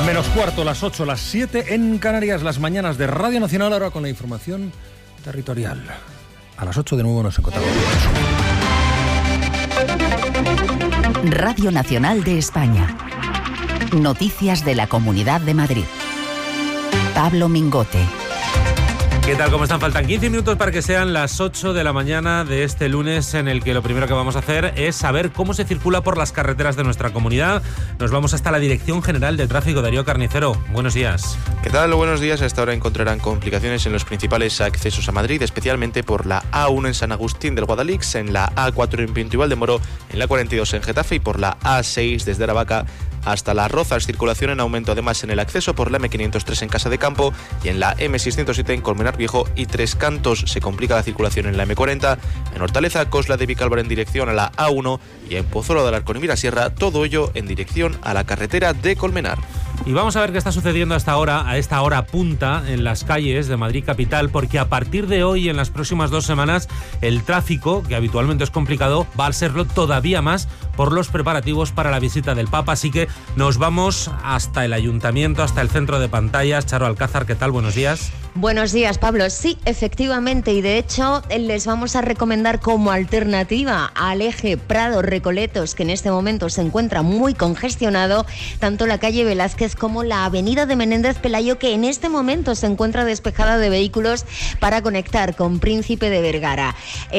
Menos cuarto, las 8, las 7 en Canarias, las mañanas de Radio Nacional, ahora con la información territorial. A las 8 de nuevo nos encontramos. Radio Nacional de España. Noticias de la Comunidad de Madrid. Pablo Mingote. ¿Qué tal? ¿Cómo están? Faltan 15 minutos para que sean las 8 de la mañana de este lunes, en el que lo primero que vamos a hacer es saber cómo se circula por las carreteras de nuestra comunidad. Nos vamos hasta la Dirección General de Tráfico. Darío Carnicero, buenos días. ¿Qué tal? Buenos días. A esta hora encontrarán complicaciones en los principales accesos a Madrid, especialmente por la A1 en San Agustín del Guadalix, en la A4 en Pinto y Valdemoro, en la 42 en Getafe y por la A6 desde Aravaca hasta Las Rozas. Circulación en aumento además en el acceso por la M503 en Casa de Campo y en la M607 en Colmenar Viejo y Tres Cantos. Se complica la circulación en la M40, en Hortaleza, Cosla de Vicálvaro en dirección a la A1 y en Pozuelo de Alarcón y Mirasierra, todo ello en dirección a la carretera de Colmenar. Y vamos a ver qué está sucediendo a esta hora punta en las calles de Madrid capital, porque a partir de hoy y en las próximas 2 semanas el tráfico, que habitualmente es complicado, va a serlo todavía más por los preparativos para la visita del Papa. Así que nos vamos hasta el Ayuntamiento, hasta el centro de pantallas. Charo Alcázar, ¿qué tal? Buenos días. Buenos días, Pablo. Sí, efectivamente, y de hecho les vamos a recomendar como alternativa al eje Prado-Recoletos, que en este momento se encuentra muy congestionado, tanto la calle Velázquez como la avenida de Menéndez Pelayo, que en este momento se encuentra despejada de vehículos para conectar con Príncipe de Vergara.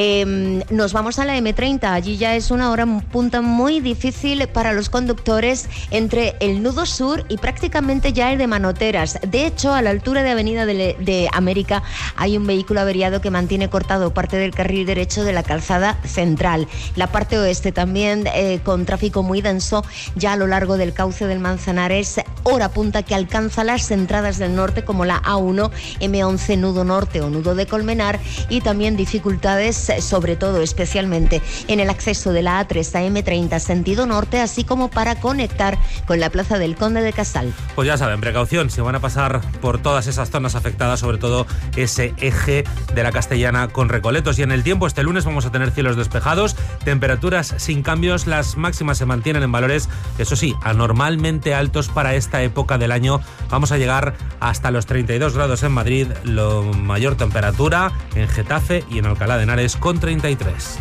Nos vamos a la M30, allí ya es una hora punta muy difícil para los conductores entre el nudo sur y prácticamente ya el de Manoteras. De hecho, a la altura de Avenida de América hay un vehículo averiado que mantiene cortado parte del carril derecho de la calzada central. La parte oeste también con tráfico muy denso ya a lo largo del cauce del Manzanares, hora punta que alcanza las entradas del norte como la A1, M11 nudo norte o nudo de Colmenar, y también dificultades sobre todo especialmente en el acceso de la A3 a M30 sentido norte, así como para conectar con la plaza del Conde de Casal. Pues ya saben, precaución, si van a pasar por todas esas zonas afectadas, sobre todo ese eje de la Castellana con Recoletos. Y en el tiempo, este lunes vamos a tener cielos despejados, temperaturas sin cambios, las máximas se mantienen en valores, eso sí, anormalmente altos para esta época del año. Vamos a llegar hasta los 32 grados en Madrid, la mayor temperatura en Getafe y en Alcalá de Henares con 33.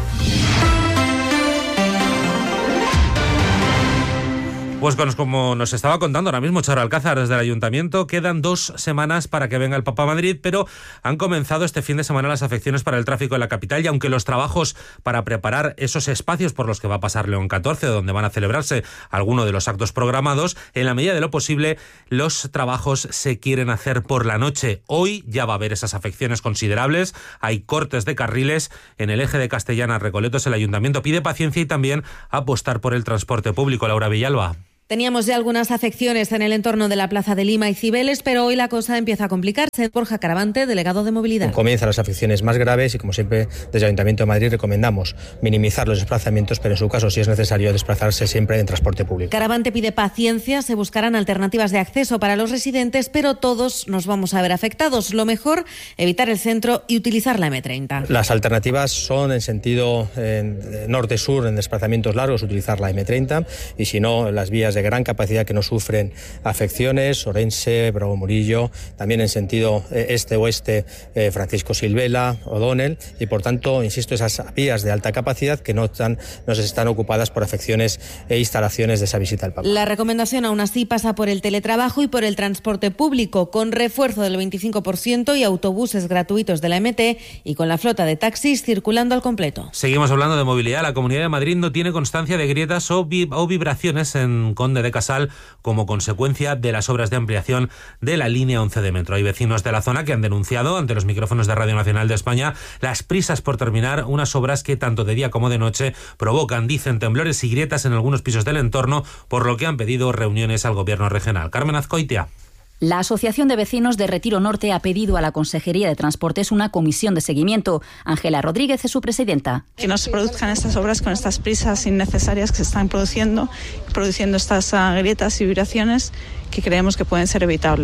Pues como nos estaba contando ahora mismo Charo Alcázar desde el Ayuntamiento, quedan 2 semanas para que venga el Papa a Madrid, pero han comenzado este fin de semana las afecciones para el tráfico en la capital, y aunque los trabajos para preparar esos espacios por los que va a pasar León XIV, donde van a celebrarse algunos de los actos programados, en la medida de lo posible los trabajos se quieren hacer por la noche. Hoy ya va a haber esas afecciones considerables, hay cortes de carriles en el eje de Castellana-Recoletos. El Ayuntamiento pide paciencia y también apostar por el transporte público. Laura Villalba. Teníamos ya algunas afecciones en el entorno de la Plaza de Lima y Cibeles, pero hoy la cosa empieza a complicarse. Borja Caravante, delegado de Movilidad. Comienzan las afecciones más graves y, como siempre, desde el Ayuntamiento de Madrid recomendamos minimizar los desplazamientos, pero en su caso, si es necesario, desplazarse siempre en transporte público. Caravante pide paciencia, se buscarán alternativas de acceso para los residentes, pero todos nos vamos a ver afectados. Lo mejor, evitar el centro y utilizar la M30. Las alternativas son en sentido norte-sur, en desplazamientos largos, utilizar la M30, y si no, las vías de gran capacidad que no sufren afecciones, Orense, Bravo Murillo, también en sentido este-oeste, Francisco Silvela, O'Donnell, y por tanto, insisto, esas vías de alta capacidad que no están ocupadas por afecciones e instalaciones de esa visita al Papa. La recomendación aún así pasa por el teletrabajo y por el transporte público, con refuerzo del 25% y autobuses gratuitos de la MT, y con la flota de taxis circulando al completo. Seguimos hablando de movilidad. La Comunidad de Madrid no tiene constancia de grietas o vibraciones en Conde de Casal como consecuencia de las obras de ampliación de la línea 11 de metro. Hay vecinos de la zona que han denunciado ante los micrófonos de Radio Nacional de España las prisas por terminar unas obras que tanto de día como de noche provocan, dicen, temblores y grietas en algunos pisos del entorno, por lo que han pedido reuniones al gobierno regional. Carmen Azcoitia. La Asociación de Vecinos de Retiro Norte ha pedido a la Consejería de Transportes una comisión de seguimiento. Ángela Rodríguez es su presidenta. Que no se produzcan estas obras con estas prisas innecesarias que se están produciendo estas grietas y vibraciones que creemos que pueden ser evitables.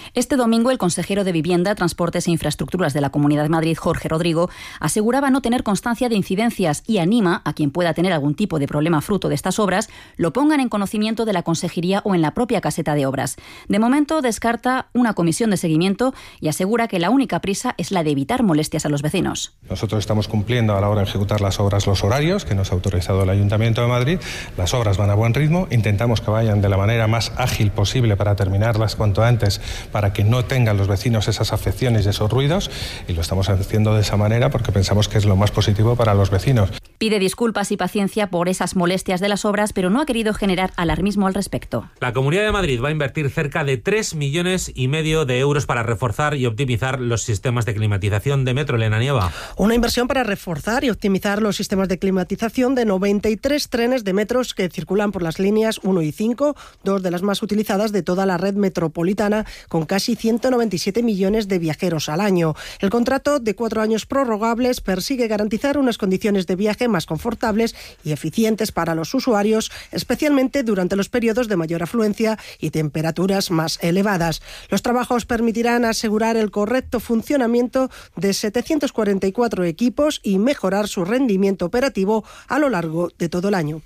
Este domingo, el consejero de Vivienda, Transportes e Infraestructuras de la Comunidad de Madrid, Jorge Rodrigo, aseguraba no tener constancia de incidencias y anima a quien pueda tener algún tipo de problema fruto de estas obras, lo pongan en conocimiento de la Consejería o en la propia caseta de obras. De momento, descarta una comisión de seguimiento y asegura que la única prisa es la de evitar molestias a los vecinos. Nosotros estamos cumpliendo a la hora de ejecutar las obras los horarios que nos ha autorizado el Ayuntamiento de Madrid. Las obras van a buen ritmo, intentamos que vayan de la manera más ágil posible para terminarlas cuanto antes, para que no tengan los vecinos esas afecciones y esos ruidos, y lo estamos haciendo de esa manera porque pensamos que es lo más positivo para los vecinos. Pide disculpas y paciencia por esas molestias de las obras, pero no ha querido generar alarmismo al respecto. La Comunidad de Madrid va a invertir cerca de 3,5 millones de euros para reforzar y optimizar los sistemas de climatización de metro. Elena Nieva. Una inversión para reforzar y optimizar los sistemas de climatización de 93 trenes de metros que circulan por las líneas 1 y 5, dos de las más utilizadas de toda la red metropolitana, con casi 197 millones de viajeros al año. El contrato, de 4 años prorrogables, persigue garantizar unas condiciones de viaje más confortables y eficientes para los usuarios, especialmente durante los periodos de mayor afluencia y temperaturas más elevadas. Los trabajos permitirán asegurar el correcto funcionamiento de 744 equipos y mejorar su rendimiento operativo a lo largo de todo el año.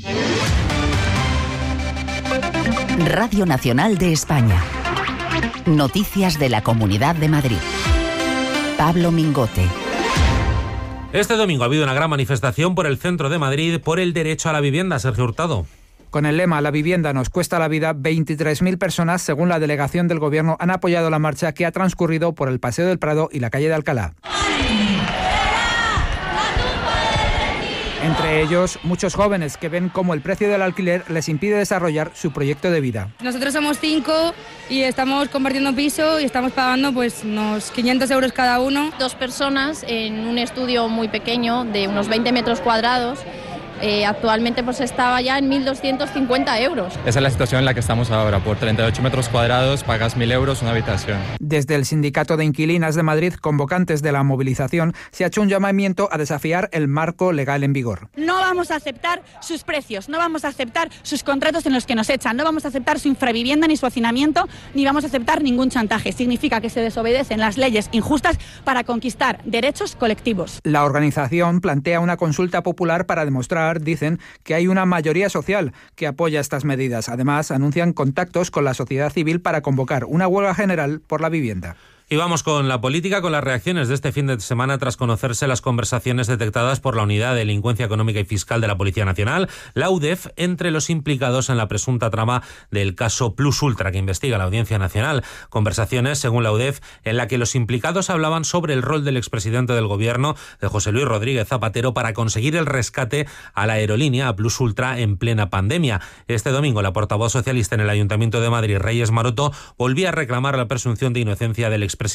Radio Nacional de España. Noticias de la Comunidad de Madrid. Pablo Mingote. Este domingo ha habido una gran manifestación por el centro de Madrid por el derecho a la vivienda. Sergio Hurtado. Con el lema «La vivienda nos cuesta la vida», 23.000 personas, según la delegación del Gobierno, han apoyado la marcha que ha transcurrido por el Paseo del Prado y la calle de Alcalá. Entre ellos, muchos jóvenes que ven cómo el precio del alquiler les impide desarrollar su proyecto de vida. Nosotros somos 5 y estamos compartiendo piso y estamos pagando pues unos 500 euros cada uno. 2 personas en un estudio muy pequeño de unos 20 metros cuadrados. Actualmente pues estaba ya en 1.250 euros. Esa es la situación en la que estamos ahora. Por 38 metros cuadrados pagas 1.000 euros una habitación. Desde el Sindicato de Inquilinas de Madrid, convocantes de la movilización, se ha hecho un llamamiento a desafiar el marco legal en vigor. No vamos a aceptar sus precios, no vamos a aceptar sus contratos en los que nos echan, no vamos a aceptar su infravivienda ni su hacinamiento, ni vamos a aceptar ningún chantaje. Significa que se desobedecen las leyes injustas para conquistar derechos colectivos. La organización plantea una consulta popular para demostrar, dicen, que hay una mayoría social que apoya estas medidas. Además, anuncian contactos con la sociedad civil para convocar una huelga general por la vivienda. Y vamos con la política, con las reacciones de este fin de semana tras conocerse las conversaciones detectadas por la Unidad de Delincuencia Económica y Fiscal de la Policía Nacional, la UDEF, entre los implicados en la presunta trama del caso Plus Ultra que investiga la Audiencia Nacional. Conversaciones, según la UDEF, en la que los implicados hablaban sobre el rol del expresidente del Gobierno, de José Luis Rodríguez Zapatero, para conseguir el rescate a la aerolínea, a Plus Ultra, en plena pandemia. Este domingo, la portavoz socialista en el Ayuntamiento de Madrid, Reyes Maroto, volvía a reclamar la presunción de inocencia del expresidente.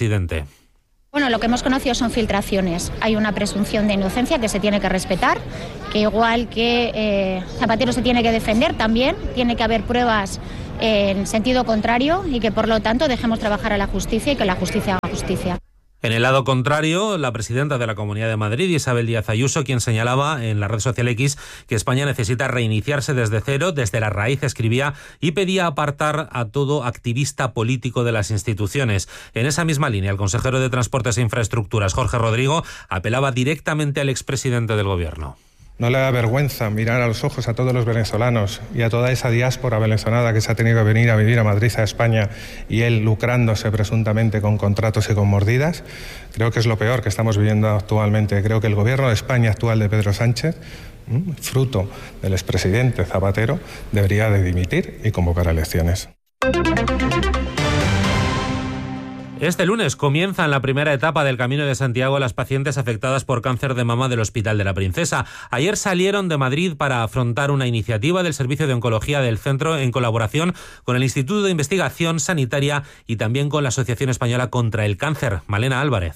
Bueno, lo que hemos conocido son filtraciones. Hay una presunción de inocencia que se tiene que respetar, que igual que Zapatero se tiene que defender, también tiene que haber pruebas en sentido contrario y que por lo tanto dejemos trabajar a la justicia y que la justicia haga justicia. En el lado contrario, la presidenta de la Comunidad de Madrid, Isabel Díaz Ayuso, quien señalaba en la red social X que España necesita reiniciarse desde cero, desde la raíz, escribía, y pedía apartar a todo activista político de las instituciones. En esa misma línea, el consejero de Transportes e Infraestructuras, Jorge Rodrigo, apelaba directamente al expresidente del Gobierno. ¿No le da vergüenza mirar a los ojos a todos los venezolanos y a toda esa diáspora venezolana que se ha tenido que venir a vivir a Madrid, a España, y él lucrándose presuntamente con contratos y con mordidas? Creo que es lo peor que estamos viviendo actualmente. Creo que el Gobierno de España actual de Pedro Sánchez, fruto del expresidente Zapatero, debería de dimitir y convocar a elecciones. Este lunes comienzan la primera etapa del Camino de Santiago las pacientes afectadas por cáncer de mama del Hospital de la Princesa. Ayer salieron de Madrid para afrontar una iniciativa del Servicio de Oncología del centro en colaboración con el Instituto de Investigación Sanitaria y también con la Asociación Española contra el Cáncer. Malena Álvarez.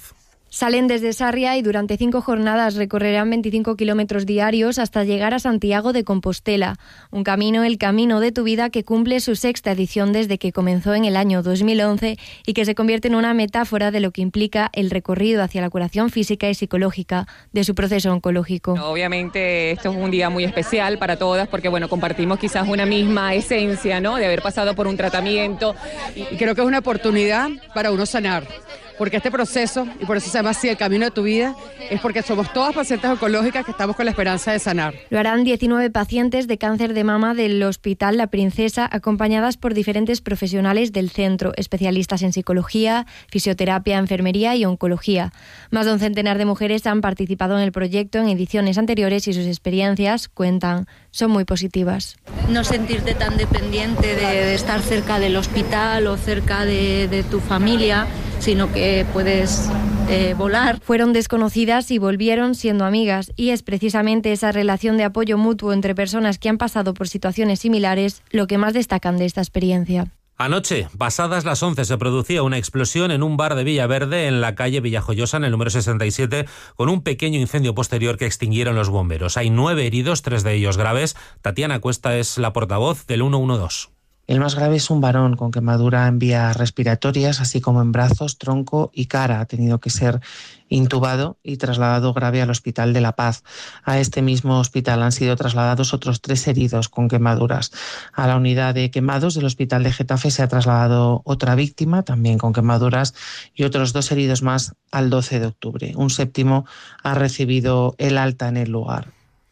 Salen desde Sarria y durante 5 jornadas recorrerán 25 kilómetros diarios hasta llegar a Santiago de Compostela, un camino, el camino de tu vida, que cumple su 6ª edición desde que comenzó en el año 2011 y que se convierte en una metáfora de lo que implica el recorrido hacia la curación física y psicológica de su proceso oncológico. Obviamente esto es un día muy especial para todas porque compartimos quizás una misma esencia, ¿no?, de haber pasado por un tratamiento. Y creo que es una oportunidad para uno sanar. Porque este proceso, y por eso se llama así el camino de tu vida, es porque somos todas pacientes oncológicas que estamos con la esperanza de sanar. Lo harán 19 pacientes de cáncer de mama del Hospital La Princesa, acompañadas por diferentes profesionales del centro, especialistas en psicología, fisioterapia, enfermería y oncología. Más de un centenar de mujeres han participado en el proyecto en ediciones anteriores y sus experiencias, cuentan, son muy positivas. No sentirte tan dependiente de estar cerca del hospital o cerca de tu familia, sino que puedes volar. Fueron desconocidas y volvieron siendo amigas, y es precisamente esa relación de apoyo mutuo entre personas que han pasado por situaciones similares lo que más destacan de esta experiencia. Anoche, pasadas las 11, se producía una explosión en un bar de Villaverde en la calle Villajoyosa, en el número 67, con un pequeño incendio posterior que extinguieron los bomberos. Hay 9 heridos, 3 de ellos graves. Tatiana Cuesta es la portavoz del 112. El más grave es un varón con quemadura en vías respiratorias, así como en brazos, tronco y cara. Ha tenido que ser intubado y trasladado grave al Hospital de La Paz. A este mismo hospital han sido trasladados otros 3 heridos con quemaduras. A la unidad de quemados del Hospital de Getafe se ha trasladado otra víctima, también con quemaduras, y otros 2 heridos más al 12 de octubre. Un 7º ha recibido el alta en el lugar.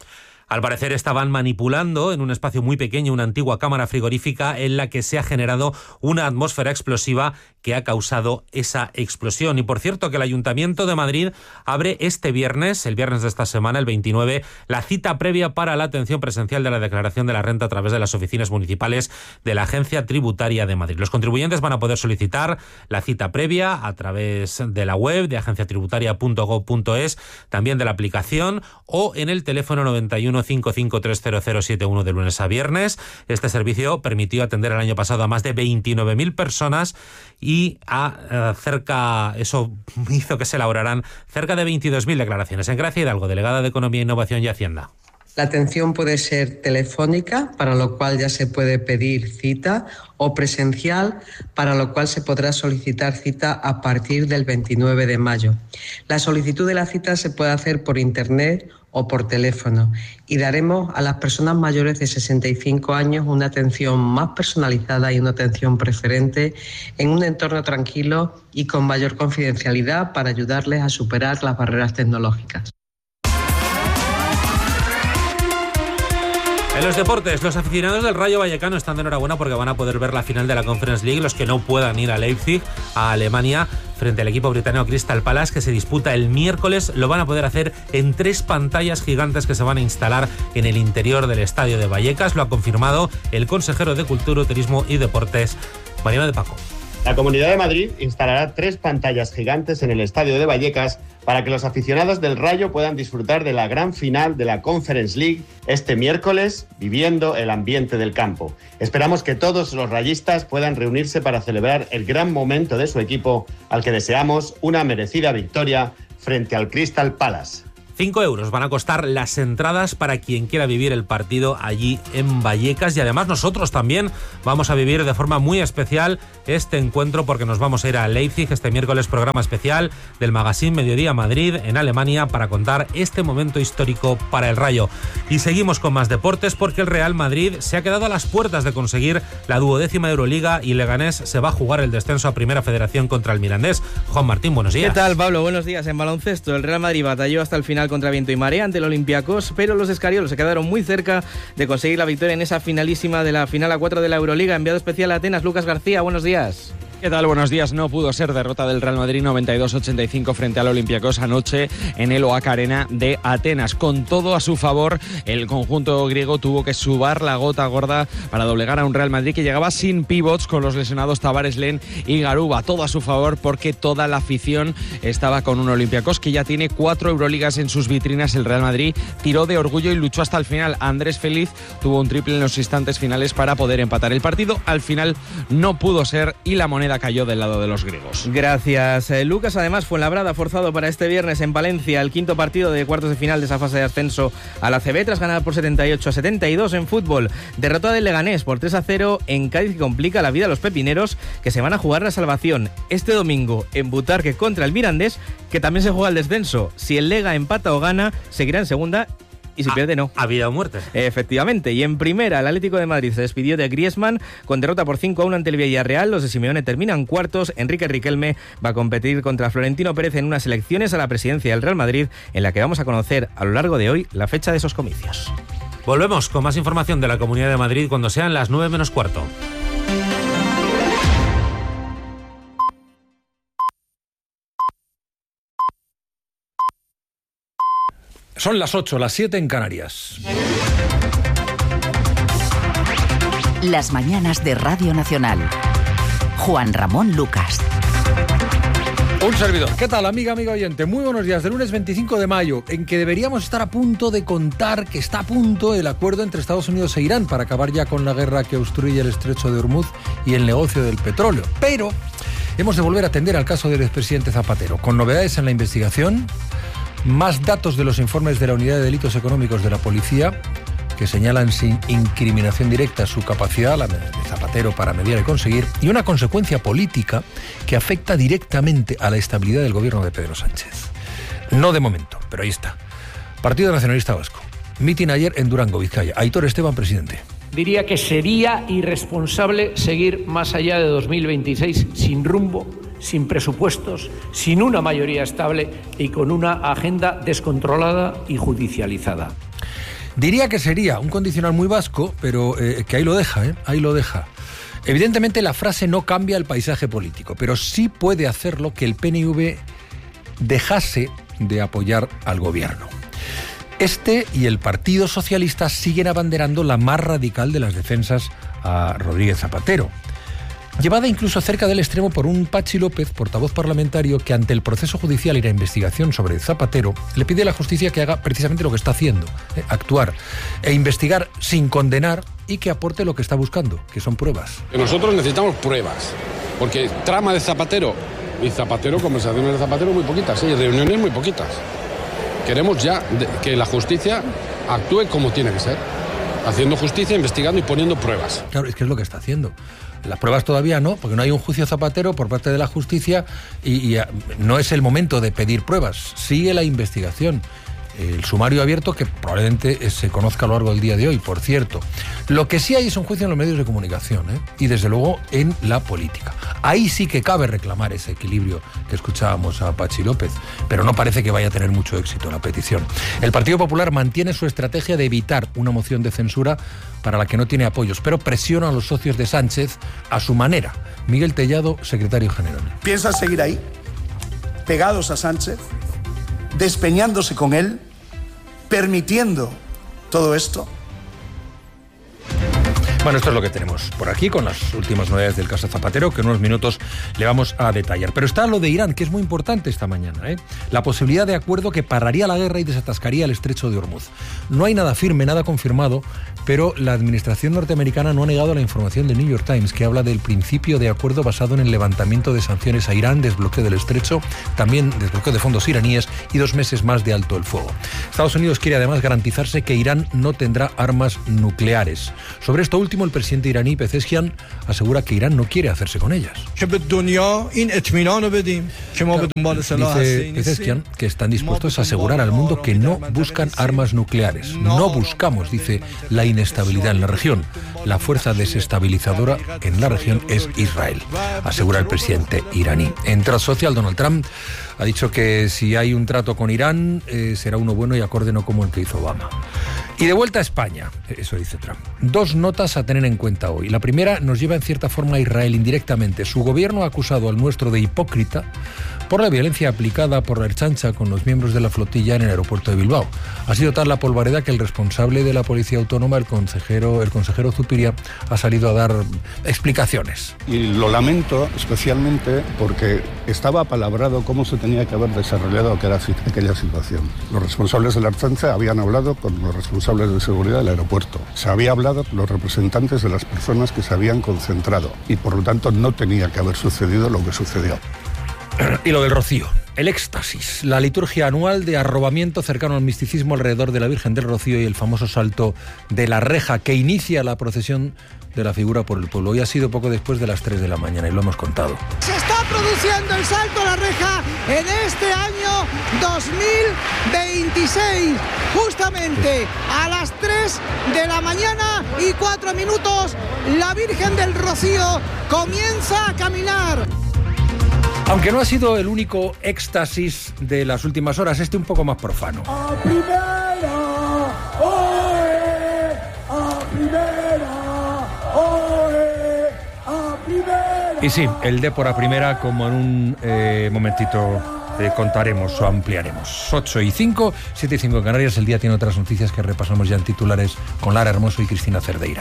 Al parecer estaban manipulando en un espacio muy pequeño una antigua cámara frigorífica en la que se ha generado una atmósfera explosiva que ha causado esa explosión. Y por cierto que el Ayuntamiento de Madrid abre este viernes, el viernes de esta semana, el 29, la cita previa para la atención presencial de la declaración de la renta a través de las oficinas municipales de la Agencia Tributaria de Madrid. Los contribuyentes van a poder solicitar la cita previa a través de la web de agenciatributaria.gov.es, también de la aplicación o en el teléfono 91 553071 de lunes a viernes. Este servicio permitió atender el año pasado a más de 29.000 personas y eso hizo que se elaboraran cerca de 22.000 declaraciones. En Gracia Hidalgo, delegada de Economía, Innovación y Hacienda. La atención puede ser telefónica, para lo cual ya se puede pedir cita, o presencial, para lo cual se podrá solicitar cita a partir del 29 de mayo. La solicitud de la cita se puede hacer por internet o por teléfono, y daremos a las personas mayores de 65 años una atención más personalizada y una atención preferente en un entorno tranquilo y con mayor confidencialidad para ayudarles a superar las barreras tecnológicas. En los deportes, los aficionados del Rayo Vallecano están de enhorabuena porque van a poder ver la final de la Conference League. Los que no puedan ir a Leipzig, a Alemania, frente al equipo británico Crystal Palace, que se disputa el miércoles, lo van a poder hacer en 3 pantallas gigantes que se van a instalar en el interior del estadio de Vallecas. Lo ha confirmado el consejero de Cultura, Turismo y Deportes, Mariano de Paco. La Comunidad de Madrid instalará 3 pantallas gigantes en el estadio de Vallecas para que los aficionados del Rayo puedan disfrutar de la gran final de la Conference League este miércoles, viviendo el ambiente del campo. Esperamos que todos los rayistas puedan reunirse para celebrar el gran momento de su equipo, al que deseamos una merecida victoria frente al Crystal Palace. 5 euros van a costar las entradas para quien quiera vivir el partido allí en Vallecas, y además nosotros también vamos a vivir de forma muy especial este encuentro porque nos vamos a ir a Leipzig este miércoles, programa especial del Magazine Mediodía Madrid en Alemania para contar este momento histórico para el Rayo. Y seguimos con más deportes porque el Real Madrid se ha quedado a las puertas de conseguir la 12ª Euroliga y Leganés se va a jugar el descenso a Primera Federación contra el Mirandés. Juan Martín, buenos días. ¿Qué tal, Pablo? Buenos días. En baloncesto, el Real Madrid batalló hasta el final contra viento y marea ante el Olympiacos, pero los escariolos se quedaron muy cerca de conseguir la victoria en esa finalísima de la final a 4 de la Euroliga. Enviado especial a Atenas, Lucas García, buenos días. ¿Qué tal? Buenos días. No pudo ser derrota del Real Madrid 92-85 frente al Olympiacos anoche en el OAK Arena de Atenas. Con todo a su favor, el conjunto griego tuvo que subar la gota gorda para doblegar a un Real Madrid que llegaba sin pivots, con los lesionados Tavares, Len y Garuba. Todo a su favor porque toda la afición estaba con un Olympiacos que ya tiene 4 Euroligas en sus vitrinas. El Real Madrid tiró de orgullo y luchó hasta el final. Andrés Feliz tuvo un triple en los instantes finales para poder empatar el partido. Al final no pudo ser y la moneda moneda cayó del lado de los griegos. Gracias, Lucas. Además, Fuenlabrada ha forzado para este viernes en Palencia el quinto partido de cuartos de final de esa fase de ascenso a la CB, tras ganar por 78-72 en fútbol. Derrota del Leganés por 3-0 en Cádiz, que complica la vida a los pepineros, que se van a jugar la salvación este domingo en Butarque contra el Mirandés, que también se juega el descenso. Si el Lega empata o gana, seguirá en segunda. Y si pierde, no. A vida o muerte. Efectivamente. Y en primera, el Atlético de Madrid se despidió de Griezmann con derrota por 5-1 ante el Villarreal. Los de Simeone terminan cuartos. Enrique Riquelme va a competir contra Florentino Pérez en unas elecciones a la presidencia del Real Madrid, en la que vamos a conocer a lo largo de hoy la fecha de esos comicios. Volvemos con más información de la Comunidad de Madrid cuando sean las 9 menos cuarto. Son las 8, las 7 en Canarias. Las mañanas de Radio Nacional. Juan Ramón Lucas. Un servidor. ¿Qué tal, amiga oyente? Muy buenos días. Del lunes 25 de mayo, en que deberíamos estar a punto de contar que está a punto el acuerdo entre Estados Unidos e Irán para acabar ya con la guerra que obstruye el estrecho de Hormuz y el negocio del petróleo. Pero hemos de volver a atender al caso del expresidente Zapatero, con novedades en la investigación, más datos de los informes de la Unidad de Delitos Económicos de la Policía, que señalan sin incriminación directa su capacidad, la de Zapatero, para mediar y conseguir, y una consecuencia política que afecta directamente a la estabilidad del gobierno de Pedro Sánchez. No de momento, pero ahí está. Partido Nacionalista Vasco. Mitin ayer en Durango, Vizcaya. Aitor Esteban, presidente. Diría que sería irresponsable seguir más allá de 2026 sin rumbo, sin presupuestos, sin una mayoría estable y con una agenda descontrolada y judicializada. Diría que sería un condicional muy vasco, pero que ahí lo deja, ahí lo deja. Evidentemente la frase no cambia el paisaje político, pero sí puede hacerlo que el PNV dejase de apoyar al gobierno. Este y el Partido Socialista siguen abanderando la más radical de las defensas a Rodríguez Zapatero, llevada incluso cerca del extremo por un Pachi López, portavoz parlamentario, que ante el proceso judicial y la investigación sobre Zapatero le pide a la justicia que haga precisamente lo que está haciendo, actuar e investigar sin condenar, y que aporte lo que está buscando, que son pruebas. Nosotros necesitamos pruebas, porque trama de Zapatero y Zapatero, conversaciones de Zapatero muy poquitas, reuniones muy poquitas. Queremos ya que la justicia actúe como tiene que ser, haciendo justicia, investigando y poniendo pruebas. Claro, es que es lo que está haciendo. Las pruebas todavía no, porque no hay un juicio Zapatero por parte de la justicia y no es el momento de pedir pruebas. Sigue la investigación. El sumario abierto, que probablemente se conozca a lo largo del día de hoy, por cierto. Lo que sí hay es un juicio en los medios de comunicación, y desde luego en la política. Ahí sí que cabe reclamar ese equilibrio que escuchábamos a Pachi López, pero no parece que vaya a tener mucho éxito la petición. El Partido Popular mantiene su estrategia de evitar una moción de censura para la que no tiene apoyos, pero presiona a los socios de Sánchez a su manera. Miguel Tellado, secretario general. ¿Piensan seguir ahí, pegados a Sánchez, despeñándose con él, permitiendo todo esto? Bueno, esto es lo que tenemos por aquí con las últimas novedades del caso Zapatero, que en unos minutos le vamos a detallar. Pero está lo de Irán, que es muy importante esta mañana, La posibilidad de acuerdo que pararía la guerra y desatascaría el estrecho de Hormuz. No hay nada firme, nada confirmado, pero la administración norteamericana no ha negado la información del New York Times, que habla del principio de acuerdo basado en el levantamiento de sanciones a Irán, desbloqueo del estrecho, también desbloqueo de fondos iraníes y 2 meses más de alto el fuego. Estados Unidos quiere además garantizarse que Irán no tendrá armas nucleares. Sobre esto último, el presidente iraní Pezeshkian asegura que Irán no quiere hacerse con ellas. Dice Pezeshkian que están dispuestos a asegurar al mundo que no buscan armas nucleares. No buscamos, dice, la inestabilidad en la región. La fuerza desestabilizadora en la región es Israel, asegura el presidente iraní. En Trust Social, Donald Trump ha dicho que si hay un trato con Irán, será uno bueno y acorde, no como el que hizo Obama. Y de vuelta a España, eso dice Trump. 2 notas a tener en cuenta hoy. La primera nos lleva en cierta forma a Israel indirectamente. Su gobierno ha acusado al nuestro de hipócrita por la violencia aplicada por la Ertzaintza con los miembros de la flotilla en el aeropuerto de Bilbao. Ha sido tal la polvareda que el responsable de la Policía Autónoma, el consejero Zupiria, ha salido a dar explicaciones. Y lo lamento especialmente porque estaba apalabrado cómo se tenía que haber desarrollado aquella situación. Los responsables de la Ertzaintza habían hablado con los responsables de seguridad del aeropuerto. Se había hablado con los representantes de las personas que se habían concentrado y por lo tanto no tenía que haber sucedido lo que sucedió. Y lo del Rocío, el éxtasis, la liturgia anual de arrobamiento cercano al misticismo alrededor de la Virgen del Rocío y el famoso salto de la reja que inicia la procesión de la figura por el pueblo. Hoy ha sido poco después de las 3 de la mañana y lo hemos contado. Se está produciendo el salto a la reja en este año 2026, justamente a las 3 de la mañana y 4 minutos, la Virgen del Rocío comienza a caminar. Aunque no ha sido el único éxtasis de las últimas horas, un poco más profano. ¡A primera! ¡Oe! ¡A primera! ¡Oe! ¡A primera! Y sí, el Depor a primera, como en un momentito contaremos o ampliaremos. 8:05, 7:05 en Canarias. El día tiene otras noticias que repasamos ya en titulares con Lara Hermoso y Cristina Cerdeira.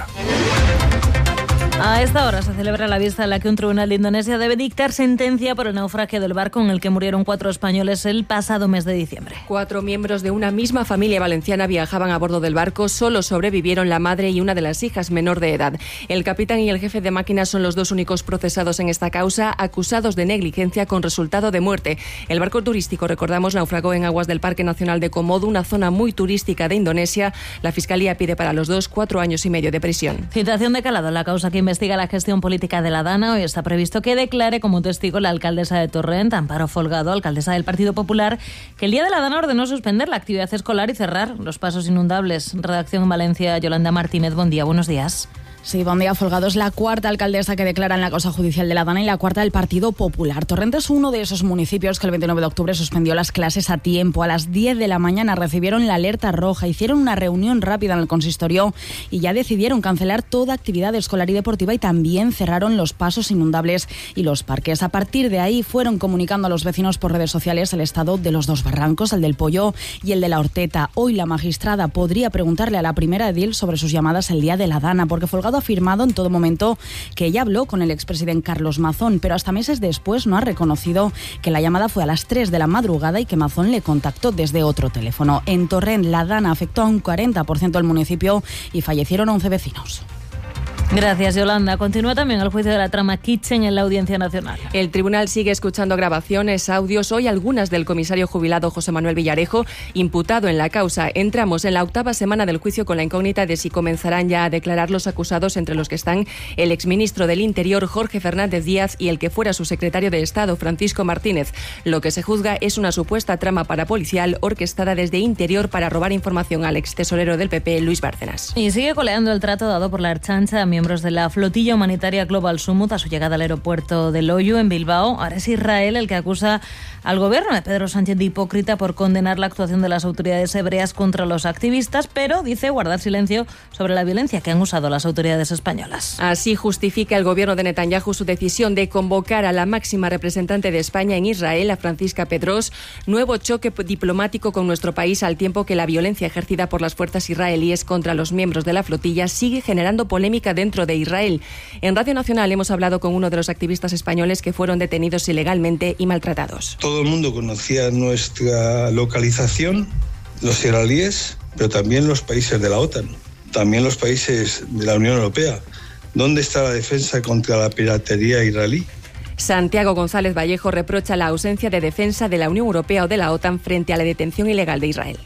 A esta hora se celebra la vista en la que un tribunal de Indonesia debe dictar sentencia por el naufragio del barco en el que murieron 4 españoles el pasado mes de diciembre. 4 miembros de una misma familia valenciana viajaban a bordo del barco. Solo sobrevivieron la madre y una de las hijas menor de edad. El capitán y el jefe de máquina son los 2 únicos procesados en esta causa, acusados de negligencia con resultado de muerte. El barco turístico, recordamos, naufragó en aguas del Parque Nacional de Komodo, una zona muy turística de Indonesia. La Fiscalía pide para los 2 4 años y medio de prisión. Citación de calado en la causa que investiga la gestión política de la Dana. Hoy está previsto que declare como testigo la alcaldesa de Torrent, Amparo Folgado, alcaldesa del Partido Popular, que el día de la Dana ordenó suspender la actividad escolar y cerrar los pasos inundables. Redacción en Valencia, Yolanda Martínez. Buen día, buenos días. Sí, buen día. Folgado es la 4ª alcaldesa que declara en la causa judicial de la Dana y la 4ª del Partido Popular. Torrent es uno de esos municipios que el 29 de octubre suspendió las clases a tiempo. A las 10 de la mañana recibieron la alerta roja, hicieron una reunión rápida en el consistorio y ya decidieron cancelar toda actividad escolar y deportiva y también cerraron los pasos inundables y los parques. A partir de ahí fueron comunicando a los vecinos por redes sociales el estado de los 2 barrancos, el del Polló y el de la Horteta. Hoy la magistrada podría preguntarle a la primera edil sobre sus llamadas el día de la Dana, porque Folgado ha afirmado en todo momento que ella habló con el expresidente Carlos Mazón, pero hasta meses después no ha reconocido que la llamada fue a las 3 de la madrugada y que Mazón le contactó desde otro teléfono. En Torrent, la Dana afectó a un 40% del municipio y fallecieron 11 vecinos. Gracias, Yolanda. Continúa también el juicio de la trama Kitchen en la Audiencia Nacional. El tribunal sigue escuchando grabaciones, audios, hoy algunas del comisario jubilado José Manuel Villarejo, imputado en la causa. Entramos en la 8ª semana del juicio con la incógnita de si comenzarán ya a declarar los acusados, entre los que están el exministro del Interior Jorge Fernández Díaz y el que fuera su secretario de Estado Francisco Martínez. Lo que se juzga es una supuesta trama parapolicial orquestada desde Interior para robar información al extesorero del PP, Luis Bárcenas. Y sigue coleando el trato dado por la Ertzaintza a miembros de la flotilla humanitaria Global Sumut a su llegada al aeropuerto de Loiu, en Bilbao. Ahora es Israel el que acusa al gobierno de Pedro Sánchez de hipócrita por condenar la actuación de las autoridades hebreas contra los activistas, pero dice guardar silencio sobre la violencia que han usado las autoridades españolas. Así justifica el gobierno de Netanyahu su decisión de convocar a la máxima representante de España en Israel, a Francisca Pedros. Nuevo choque diplomático con nuestro país, al tiempo que la violencia ejercida por las fuerzas israelíes contra los miembros de la flotilla sigue generando polémica dentro de Israel. En Radio Nacional hemos hablado con uno de los activistas españoles que fueron detenidos ilegalmente y maltratados. Todo el mundo conocía nuestra localización, los israelíes, pero también los países de la OTAN, también los países de la Unión Europea. ¿Dónde está la defensa contra la piratería israelí? Santiago González Vallejo reprocha la ausencia de defensa de la Unión Europea o de la OTAN frente a la detención ilegal de Israel.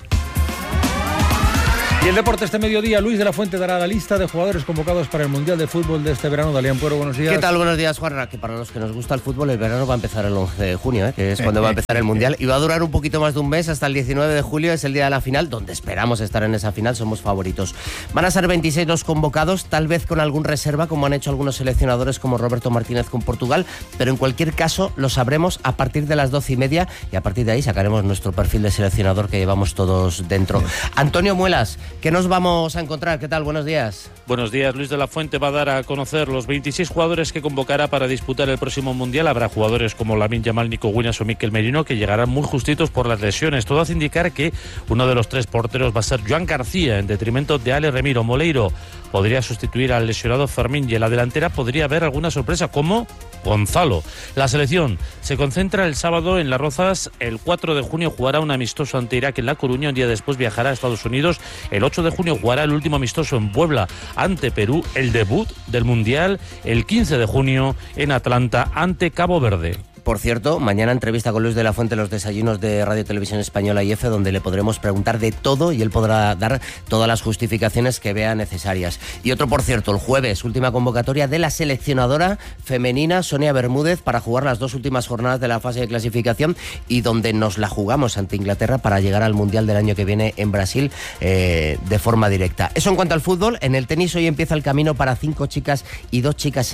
Y el deporte este mediodía, Luis de la Fuente dará la lista de jugadores convocados para el Mundial de Fútbol de este verano. Dalian Puero, buenos días. ¿Qué tal? Buenos días, Juanra. Que para los que nos gusta el fútbol, el verano va a empezar el 11 de junio, que es cuando va a empezar el Mundial. Y va a durar un poquito más de un mes, hasta el 19 de julio, es el día de la final, donde esperamos estar en esa final, somos favoritos. Van a ser 26 los convocados, tal vez con algún reserva, como han hecho algunos seleccionadores como Roberto Martínez con Portugal, pero en cualquier caso lo sabremos a partir de las 12:30 y a partir de ahí sacaremos nuestro perfil de seleccionador que llevamos todos dentro. Antonio Muelas ¿Qué nos vamos a encontrar? ¿Qué tal? Buenos días. Buenos días. Luis de la Fuente va a dar a conocer los 26 jugadores que convocará para disputar el próximo Mundial. Habrá jugadores como Lamine Yamal, Nico Williams o Mikel Merino que llegarán muy justitos por las lesiones. Todo hace indicar que uno de los 3 porteros va a ser Joan García, en detrimento de Ale Remiro. Moleiro podría sustituir al lesionado Fermín y en la delantera podría haber alguna sorpresa como Gonzalo. La selección se concentra el sábado en Las Rozas. El 4 de junio jugará un amistoso ante Irak en La Coruña. Un día después viajará a Estados Unidos. El 8 de junio jugará el último amistoso en Puebla ante Perú. El debut del Mundial el 15 de junio en Atlanta ante Cabo Verde. Por cierto, mañana entrevista con Luis de la Fuente en los desayunos de Radio Televisión Española y EFE, donde le podremos preguntar de todo y él podrá dar todas las justificaciones que vea necesarias. Y otro, por cierto, el jueves, última convocatoria de la seleccionadora femenina Sonia Bermúdez para jugar las 2 últimas jornadas de la fase de clasificación y donde nos la jugamos ante Inglaterra para llegar al Mundial del año que viene en Brasil de forma directa. Eso en cuanto al fútbol. En el tenis hoy empieza el camino para 5 chicas y 2 chicas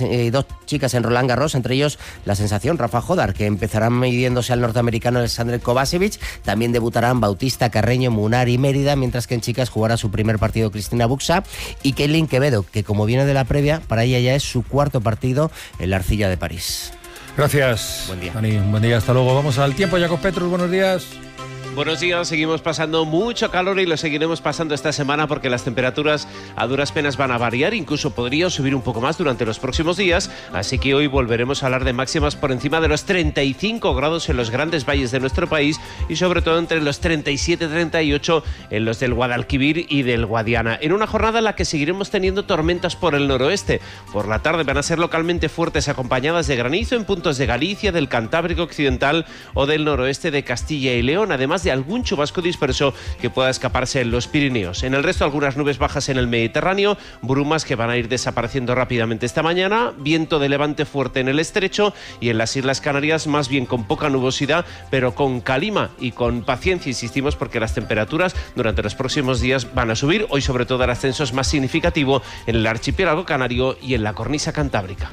en Roland Garros, entre ellos la sensación Rafa Jodar, que empezarán midiéndose al norteamericano Alexander Kovacevic. También debutarán Bautista, Carreño, Munar y Mérida, mientras que en chicas jugará su primer partido Cristina Buxa y Kaylin Quevedo, que como viene de la previa, para ella ya es su 4º partido en la Arcilla de París. Gracias. Buen día. Dani, un buen día, hasta luego. Vamos al tiempo, Jacob Petrus, buenos días. Buenos días, seguimos pasando mucho calor y lo seguiremos pasando esta semana porque las temperaturas a duras penas van a variar, incluso podría subir un poco más durante los próximos días, así que hoy volveremos a hablar de máximas por encima de los 35 grados en los grandes valles de nuestro país y sobre todo entre los 37 y 38 en los del Guadalquivir y del Guadiana, en una jornada en la que seguiremos teniendo tormentas por el noroeste. Por la tarde van a ser localmente fuertes acompañadas de granizo en puntos de Galicia, del Cantábrico Occidental o del noroeste de Castilla y León, además de algún chubasco disperso que pueda escaparse en los Pirineos. En el resto, algunas nubes bajas en el Mediterráneo, brumas que van a ir desapareciendo rápidamente esta mañana, viento de levante fuerte en el estrecho y en las Islas Canarias más bien con poca nubosidad, pero con calima y con paciencia, insistimos, porque las temperaturas durante los próximos días van a subir. Hoy sobre todo el ascenso es más significativo en el archipiélago canario y en la cornisa cantábrica.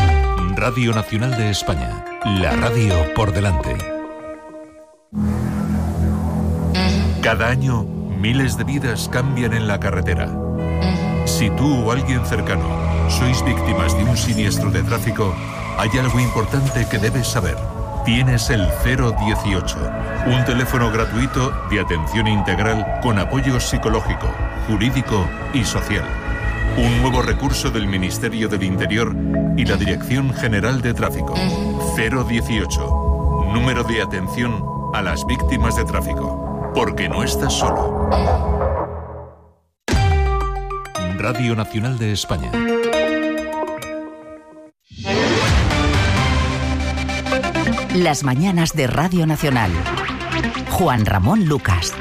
Radio Nacional de España, la radio por delante. Cada año, miles de vidas cambian en la carretera. Si tú o alguien cercano sois víctimas de un siniestro de tráfico, hay algo importante que debes saber. Tienes el 018, un teléfono gratuito de atención integral con apoyo psicológico, jurídico y social. Un nuevo recurso del Ministerio del Interior y la Dirección General de Tráfico. 018, número de atención a las víctimas de tráfico. Porque no estás solo. Radio Nacional de España. Las mañanas de Radio Nacional. Juan Ramón Lucas.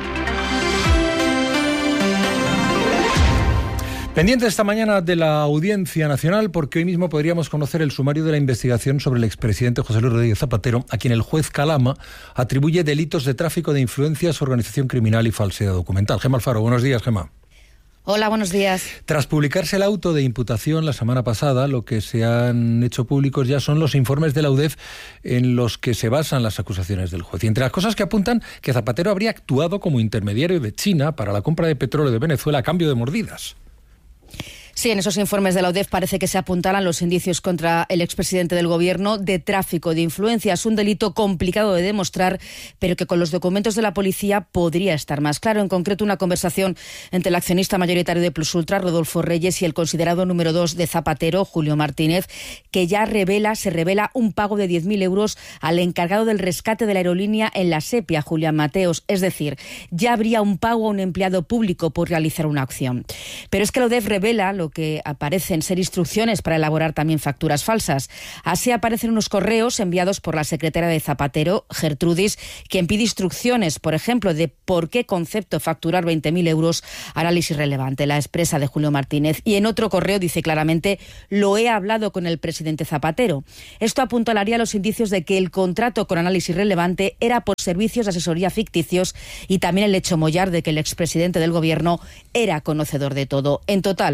Pendiente esta mañana de la Audiencia Nacional, porque hoy mismo podríamos conocer el sumario de la investigación sobre el expresidente José Luis Rodríguez Zapatero, a quien el juez Calama atribuye delitos de tráfico de influencias, organización criminal y falsedad documental. Gemma Alfaro, buenos días, Gemma. Hola, buenos días. Tras publicarse el auto de imputación la semana pasada, lo que se han hecho públicos ya son los informes de la UDEF en los que se basan las acusaciones del juez. Y entre las cosas que apuntan, que Zapatero habría actuado como intermediario de China para la compra de petróleo de Venezuela a cambio de mordidas. Sí, en esos informes de la UDEF parece que se apuntalan los indicios contra el expresidente del Gobierno de tráfico de influencias, un delito complicado de demostrar, pero que con los documentos de la policía podría estar más claro. En concreto, una conversación entre el accionista mayoritario de Plus Ultra, Rodolfo Reyes, y el considerado número 2 de Zapatero, Julio Martínez, que ya se revela un pago de 10.000 euros al encargado del rescate de la aerolínea en La Sepia, Julián Mateos. Es decir, ya habría un pago a un empleado público por realizar una acción. Pero es que la UDEF revela lo que aparecen ser instrucciones para elaborar también facturas falsas. Así aparecen unos correos enviados por la secretaria de Zapatero, Gertrudis, quien pide instrucciones, por ejemplo, de por qué concepto facturar 20.000 euros, análisis relevante, la expresa de Julio Martínez. Y en otro correo dice claramente: lo he hablado con el presidente Zapatero. Esto apuntalaría a los indicios de que el contrato con análisis relevante era por servicios de asesoría ficticios y también el hecho mollar de que el expresidente del Gobierno era conocedor de todo. En total,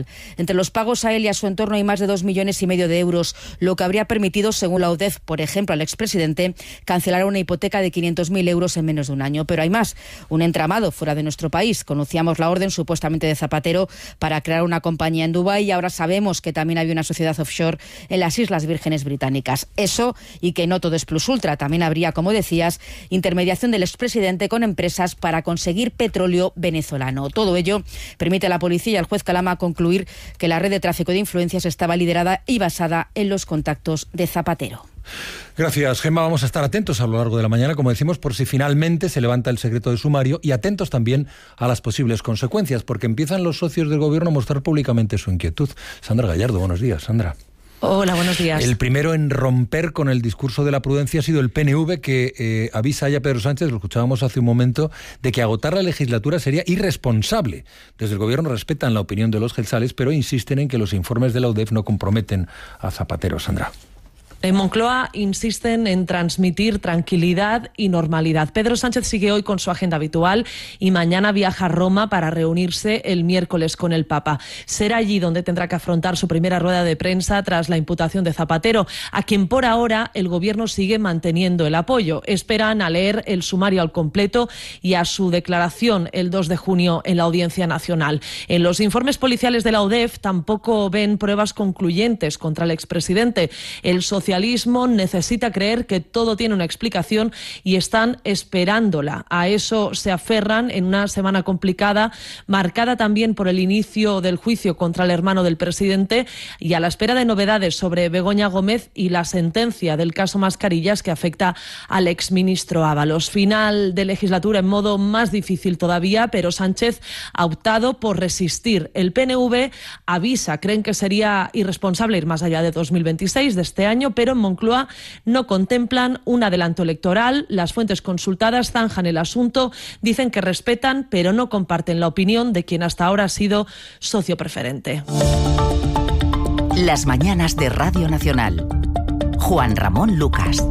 Entre los pagos a él y a su entorno hay más de 2,5 millones de euros, lo que habría permitido, según la UDEF, por ejemplo, al expresidente, cancelar una hipoteca de 500.000 euros en menos de un año. Pero hay más, un entramado fuera de nuestro país. Conocíamos la orden supuestamente de Zapatero para crear una compañía en Dubái y ahora sabemos que también había una sociedad offshore en las Islas Vírgenes Británicas. Eso, y que no todo es plus ultra, también habría, como decías, intermediación del expresidente con empresas para conseguir petróleo venezolano. Todo ello permite a la policía y al juez Calama concluir que la red de tráfico de influencias estaba liderada y basada en los contactos de Zapatero. Gracias, Gemma. Vamos a estar atentos a lo largo de la mañana, como decimos, por si finalmente se levanta el secreto de sumario, y atentos también a las posibles consecuencias, porque empiezan los socios del gobierno a mostrar públicamente su inquietud. Sandra Gallardo, buenos días, Sandra. Hola, buenos días. El primero en romper con el discurso de la prudencia ha sido el PNV, que avisa ya a Pedro Sánchez, lo escuchábamos hace un momento, de que agotar la legislatura sería irresponsable. Desde el gobierno respetan la opinión de los gelsales, pero insisten en que los informes de la UDEF no comprometen a Zapatero. Sandra. En Moncloa insisten en transmitir tranquilidad y normalidad. Pedro Sánchez sigue hoy con su agenda habitual y mañana viaja a Roma para reunirse el miércoles con el Papa. Será allí donde tendrá que afrontar su primera rueda de prensa tras la imputación de Zapatero, a quien por ahora el gobierno sigue manteniendo el apoyo. Esperan a leer el sumario al completo y a su declaración el 2 de junio en la Audiencia Nacional. En los informes policiales de la UDEF tampoco ven pruebas concluyentes contra el expresidente. El socialismo necesita creer que todo tiene una explicación y están esperándola. A eso se aferran en una semana complicada, marcada también por el inicio del juicio contra el hermano del presidente y a la espera de novedades sobre Begoña Gómez y la sentencia del caso Mascarillas que afecta al exministro Ábalos. Final de legislatura en modo más difícil todavía, pero Sánchez ha optado por resistir. El PNV avisa, creen que sería irresponsable ir más allá de 2026, de este año, pero en Moncloa no contemplan un adelanto electoral. Las fuentes consultadas zanjan el asunto, dicen que respetan, pero no comparten la opinión de quien hasta ahora ha sido socio preferente. Las mañanas de Radio Nacional. Juan Ramón Lucas.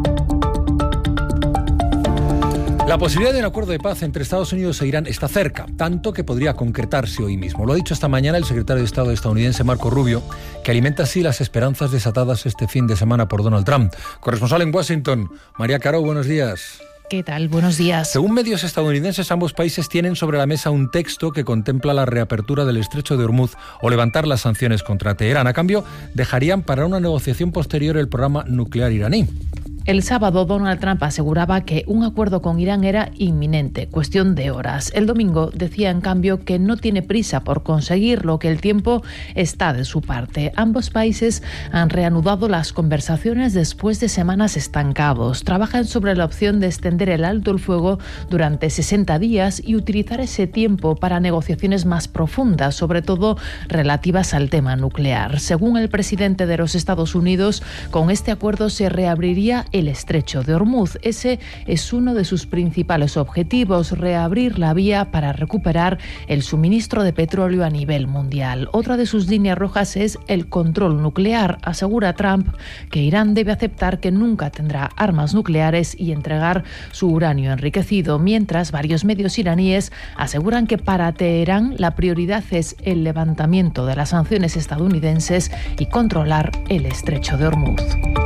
La posibilidad de un acuerdo de paz entre Estados Unidos e Irán está cerca, tanto que podría concretarse hoy mismo. Lo ha dicho esta mañana el secretario de Estado estadounidense Marco Rubio, que alimenta así las esperanzas desatadas este fin de semana por Donald Trump. Corresponsal en Washington, María Caro, buenos días. ¿Qué tal? Buenos días. Según medios estadounidenses, ambos países tienen sobre la mesa un texto que contempla la reapertura del estrecho de Hormuz o levantar las sanciones contra Teherán. A cambio, dejarían para una negociación posterior el programa nuclear iraní. El sábado, Donald Trump aseguraba que un acuerdo con Irán era inminente, cuestión de horas. El domingo decía, en cambio, que no tiene prisa por conseguirlo, que el tiempo está de su parte. Ambos países han reanudado las conversaciones después de semanas estancados. Trabajan sobre la opción de extender el alto el fuego durante 60 días y utilizar ese tiempo para negociaciones más profundas, sobre todo relativas al tema nuclear. Según el presidente de los Estados Unidos, con este acuerdo se reabriría el estrecho de Hormuz. Ese es uno de sus principales objetivos, reabrir la vía para recuperar el suministro de petróleo a nivel mundial. Otra de sus líneas rojas es el control nuclear. Asegura Trump que Irán debe aceptar que nunca tendrá armas nucleares y entregar su uranio enriquecido, mientras varios medios iraníes aseguran que para Teherán la prioridad es el levantamiento de las sanciones estadounidenses y controlar el estrecho de Hormuz.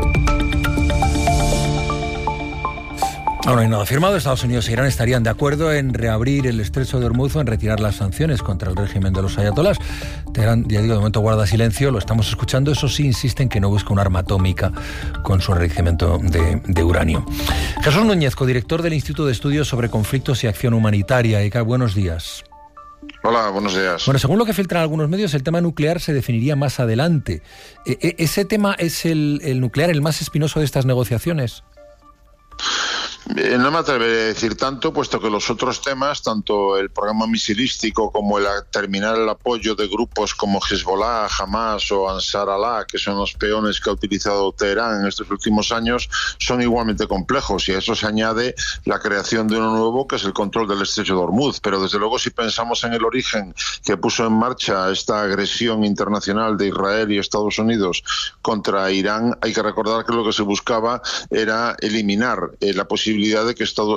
Ahora no hay nada firmado. Estados Unidos e Irán estarían de acuerdo en reabrir el estrecho de Hormuz o en retirar las sanciones contra el régimen de los ayatolás. Teherán, ya digo, de momento guarda silencio, lo estamos escuchando. Eso sí, insiste en que no busca un arma atómica con su enriquecimiento de uranio. Jesús Núñez, codirector del Instituto de Estudios sobre Conflictos y Acción Humanitaria. ECA, buenos días. Hola, buenos días. Bueno, según lo que filtran algunos medios, el tema nuclear se definiría más adelante. ¿Ese tema es el nuclear el más espinoso de estas negociaciones? No me atreveré a decir tanto, puesto que los otros temas, tanto el programa misilístico como el terminar el apoyo de grupos como Hezbollah, Hamas o Ansar Allah, que son los peones que ha utilizado Teherán en estos últimos años, son igualmente complejos, y a eso se añade la creación de uno nuevo, que es el control del estrecho de Hormuz. Pero desde luego, si pensamos en el origen que puso en marcha esta agresión internacional de Israel y Estados Unidos contra Irán, hay que recordar que lo que se buscaba era eliminar la posibilidad de que